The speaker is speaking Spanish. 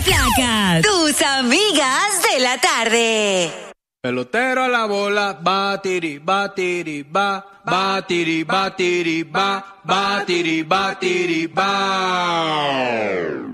placas. Tus amigas de la tarde. Pelotero a la bola, batiri, batiri, ba, batiri, batiri, ba, batiri, batiri, ba.